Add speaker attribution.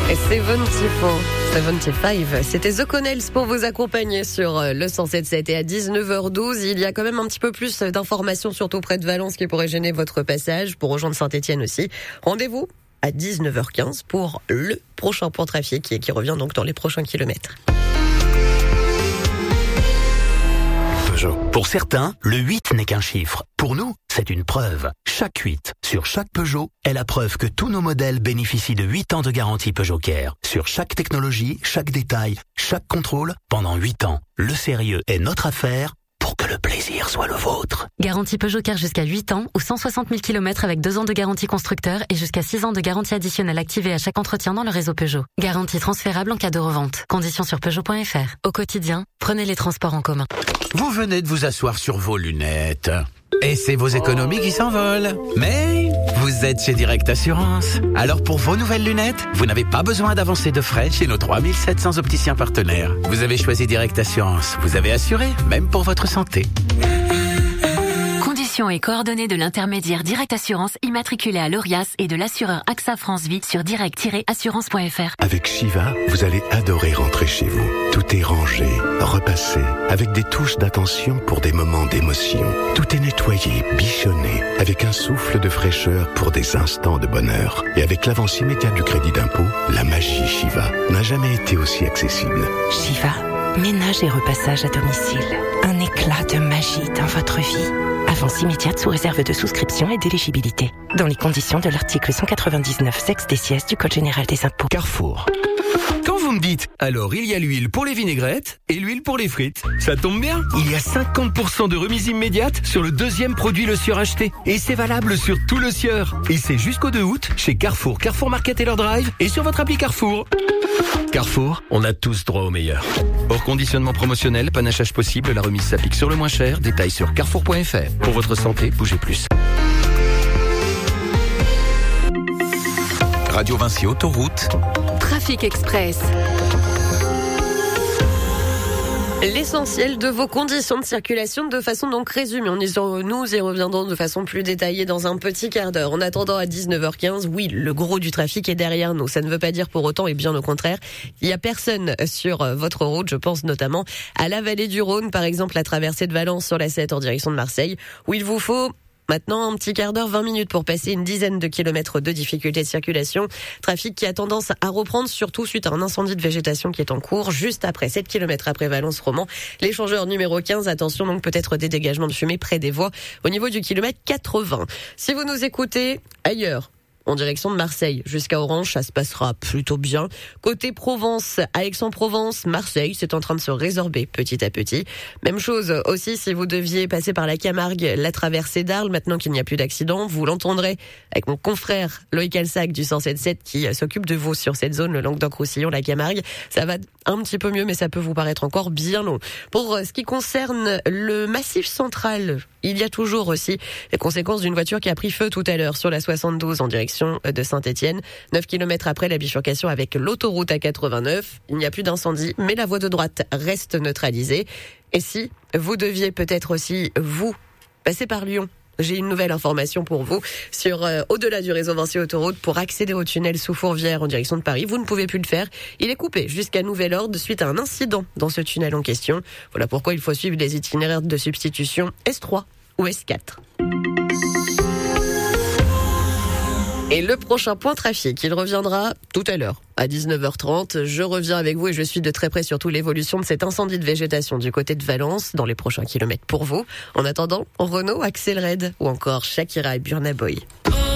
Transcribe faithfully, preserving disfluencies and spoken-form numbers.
Speaker 1: Et soixante-quatre, soixante-quinze, c'était The Connells pour vous accompagner sur le cent sept sept. Et à dix-neuf heures douze, il y a quand même un petit peu plus d'informations, surtout près de Valence, qui pourraient gêner votre passage, pour rejoindre Saint-Étienne aussi. Rendez-vous à dix-neuf heures quinze pour le prochain point trafic qui, qui revient donc dans les prochains kilomètres.
Speaker 2: Peugeot. Pour certains, le huit n'est qu'un chiffre. Pour nous, c'est une preuve. Chaque huit sur chaque Peugeot est la preuve que tous nos modèles bénéficient de huit ans de garantie Peugeot Care. Sur chaque technologie, chaque détail, chaque contrôle, pendant huit ans. Le sérieux est notre affaire pour que le plaisir soit le vôtre.
Speaker 3: Garantie Peugeot Care jusqu'à huit ans ou cent soixante mille kilomètres avec deux ans de garantie constructeur et jusqu'à six ans de garantie additionnelle activée à chaque entretien dans le réseau Peugeot. Garantie transférable en cas de revente. Conditions sur Peugeot point F R. Au quotidien, prenez les transports en commun.
Speaker 4: Vous venez de vous asseoir sur vos lunettes. Et c'est vos économies qui s'envolent. Mais vous êtes chez Direct Assurance. Alors pour vos nouvelles lunettes, vous n'avez pas besoin d'avancer de frais chez nos trois mille sept cents opticiens partenaires. Vous avez choisi Direct Assurance. Vous avez assuré, même pour votre santé.
Speaker 3: Conditions et coordonnées de l'intermédiaire Direct Assurance immatriculé à l'Orias et de l'assureur AXA France Vie sur direct tiret assurance point F R.
Speaker 5: Avec Shiva, vous allez adorer rentrer chez vous. Tout est rangé, repassé, avec des touches d'attention pour des moments d'émotion. Tout est nettoyé, bichonné, avec un souffle de fraîcheur pour des instants de bonheur. Et avec l'avance immédiate du crédit d'impôt, la magie Shiva n'a jamais été aussi accessible.
Speaker 6: Shiva, ménage et repassage à domicile. Un éclat de magie dans votre vie. Avance immédiate sous réserve de souscription et d'éligibilité. Dans les conditions de l'article cent quatre-vingt-dix-neuf sexe des sièges du Code général des impôts.
Speaker 7: Carrefour. Quand vous me dites, alors il y a l'huile pour les vinaigrettes et l'huile pour les frites. Ça tombe bien, il y a cinquante pour cent de remise immédiate sur le deuxième produit Le Sieur acheté. Et c'est valable sur tout Le Sieur. Et c'est jusqu'au deux août chez Carrefour, Carrefour Market et leur drive et sur votre appli Carrefour. Carrefour, on a tous droit au meilleur. Hors conditionnement promotionnel, panachage possible, la remise s'applique sur le moins cher. Détails sur carrefour point F R. Pour votre santé, bougez plus.
Speaker 4: Radio Vinci Autoroute.
Speaker 1: Trafic Express. L'essentiel de vos conditions de circulation de façon donc résumée. On y sur nous y reviendrons de façon plus détaillée dans un petit quart d'heure. En attendant, à dix-neuf heures quinze, oui, le gros du trafic est derrière nous. Ça ne veut pas dire pour autant, et bien au contraire, il n'y a personne sur votre route. Je pense notamment à la vallée du Rhône, par exemple, la traversée de Valence sur la sept en direction de Marseille, où il vous faut maintenant un petit quart d'heure, vingt minutes pour passer une dizaine de kilomètres de difficultés de circulation. Trafic qui a tendance à reprendre, surtout suite à un incendie de végétation qui est en cours, juste après sept kilomètres après Valence-Roman. L'échangeur numéro quinze, attention donc peut-être des dégagements de fumée près des voies au niveau du kilomètre quatre-vingts. Si vous nous écoutez ailleurs, en direction de Marseille jusqu'à Orange, ça se passera plutôt bien. Côté Provence, à Aix-en-Provence, Marseille, c'est en train de se résorber petit à petit. Même chose aussi si vous deviez passer par la Camargue, la traversée d'Arles, maintenant qu'il n'y a plus d'accident, vous l'entendrez avec mon confrère Loïc Alsac du cent sept sept qui s'occupe de vous sur cette zone, le Languedoc-Roussillon, la Camargue. Ça va un petit peu mieux, mais ça peut vous paraître encore bien long. Pour ce qui concerne le Massif central, il y a toujours aussi les conséquences d'une voiture qui a pris feu tout à l'heure sur la soixante-douze en direction de Saint-Étienne. neuf kilomètres après la bifurcation avec l'autoroute A quatre-vingt-neuf. Il n'y a plus d'incendie, mais la voie de droite reste neutralisée. Et si vous deviez peut-être aussi, vous, passer par Lyon, j'ai une nouvelle information pour vous sur euh, au-delà du réseau Vinci Autoroute pour accéder au tunnel sous Fourvière en direction de Paris. Vous ne pouvez plus le faire. Il est coupé jusqu'à nouvel ordre suite à un incident dans ce tunnel en question. Voilà pourquoi il faut suivre les itinéraires de substitution S trois ou S quatre. Et le prochain point trafic, il reviendra tout à l'heure, à dix-neuf heures trente. Je reviens avec vous et je suis de très près surtout l'évolution de cet incendie de végétation du côté de Valence, dans les prochains kilomètres pour vous. En attendant, Renault, Axel Red ou encore Shakira et Burna Boy.